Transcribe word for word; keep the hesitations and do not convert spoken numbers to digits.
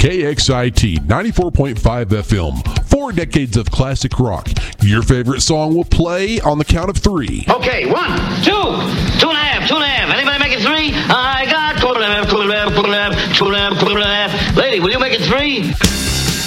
K X I T ninety-four point five F M. Four decades of classic rock. Your favorite song will play on the count of three. Okay, one, two, two and a half, two and a half. Anybody make it three? I got two and a half, two and a half, two and a half, two and a half, two and a half. Lady, will you make it three?